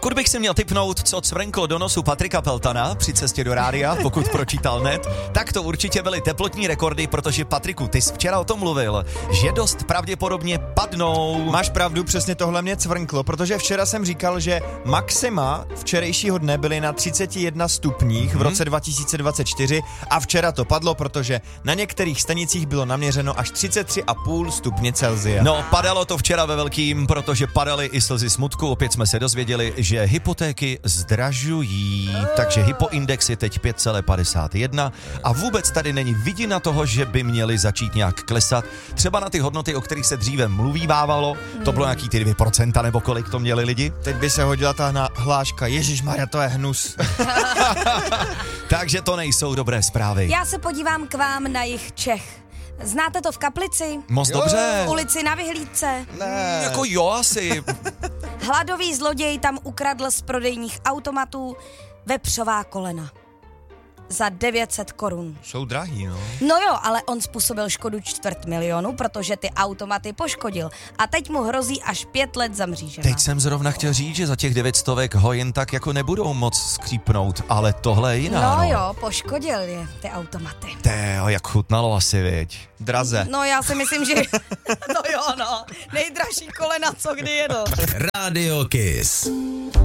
Pokud bych si měl tipnout, co cvrnklo do nosu Patrika Peltana při cestě do rádia, pokud pročítal net, tak to určitě byly teplotní rekordy, protože Patriku, ty jsi včera o tom mluvil, že dost pravděpodobně padnou. Máš pravdu, přesně tohle mě cvrnklo, protože včera jsem říkal, že maxima včerejšího dne byly na 31 stupních v roce 2024 a včera to padlo, protože na některých stanicích bylo naměřeno až 33,5 stupně Celsia. No, padalo to včera ve velkým, protože padaly i slzy smutku. Opět jsme se dozvěděli, že hypotéky zdražují, takže hypoindex je teď 5,51 a vůbec tady není vidina toho, že by měly začít nějak klesat. Třeba na ty hodnoty, o kterých se dříve mluvívávalo, to bylo nějaký ty 2% nebo kolik to měli lidi. Teď by se hodila ta hláška, ježišmarja, to je hnus. Takže to nejsou dobré zprávy. Já se podívám k vám na jih Čech. Znáte to v Kaplici? Moc dobře. Ulici na Vyhlídce? Ne. Jako jo, asi. Hladový zloděj tam ukradl z prodejních automatů vepřová kolena. Za 900 korun. Jsou drahý, no. No jo, ale on způsobil škodu 250 000, protože ty automaty poškodil. A teď mu hrozí až 5 let za mřížema. Teď jsem zrovna chtěl říct, že za těch 900 ho jen tak jako nebudou moc skřípnout, ale tohle je jiná. No jo, poškodil je ty automaty. Teo, jak chutnalo asi, viď? Draze. No já si myslím, že... No jo, no. Nejdražší kolena, co kdy jedl. Radio Kiss.